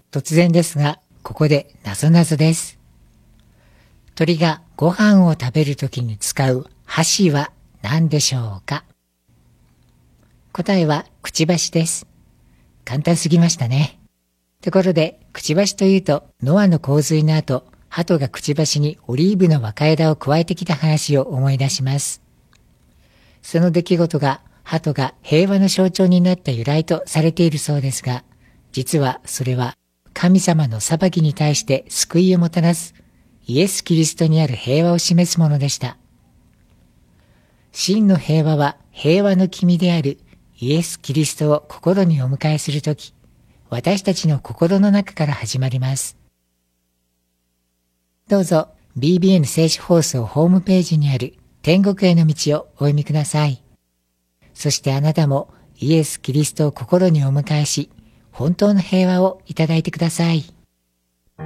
突然ですが、ここでなぞなぞです。鳥がご飯を食べるときに使う箸は何でしょうか？答えはくちばしです。簡単すぎましたね。ところで、くちばしというと、ノアの洪水の後、鳩がくちばしにオリーブの若枝を加えてきた話を思い出します。その出来事が、鳩が平和の象徴になった由来とされているそうですが、実はそれは神様の裁きに対して救いをもたらすイエス・キリストにある平和を示すものでした。真の平和は平和の君であるイエス・キリストを心にお迎えするとき、私たちの心の中から始まります。どうぞ BBN 聖書放送ホームページにある天国への道をお読みください。そしてあなたもイエス・キリストを心にお迎えし、本当の平和をいただいてください。